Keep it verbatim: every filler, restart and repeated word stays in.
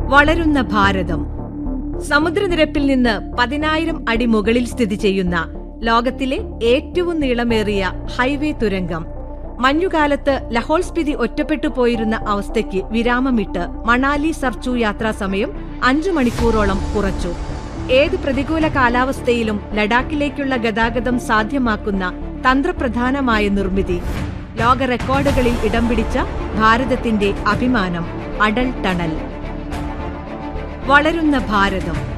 വളരുന്ന ഭാരതം. സമുദ്രനിരപ്പിൽ നിന്ന് പതിനായിരം അടി മുകളിൽ സ്ഥിതി ചെയ്യുന്ന ലോകത്തിലെ ഏറ്റവും നീളമേറിയ ഹൈവേ തുരങ്കം മഞ്ഞുകാലത്ത് ലഹോൾ സ്പിതി ഒറ്റപ്പെട്ടു പോയിരുന്ന അവസ്ഥയ്ക്ക് വിരാമമിട്ട് മണാലി സർചു യാത്രാസമയം അഞ്ചു മണിക്കൂറോളം കുറച്ചു. ഏത് പ്രതികൂല കാലാവസ്ഥയിലും ലഡാക്കിലേക്കുള്ള ഗതാഗതം സാധ്യമാക്കുന്ന തന്ത്രപ്രധാനമായ നിർമ്മിതി, ലോക റെക്കോർഡുകളിൽ ഇടം പിടിച്ച ഭാരതത്തിന്റെ അഭിമാനം അടൽ ടണൽ. വളരുന്ന ഭാരതം.